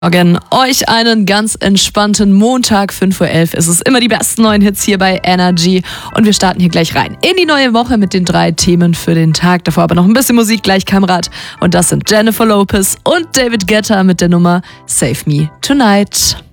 Morgen. Euch einen ganz entspannten Montag, 5:11 Uhr. Es ist immer die besten neuen Hits hier bei Energy. Und wir starten hier gleich rein in die neue Woche mit den 3 Themen für den Tag. Davor aber noch ein bisschen Musik, gleich Kamerad. Und das sind Jennifer Lopez und David Guetta mit der Nummer Save Me Tonight.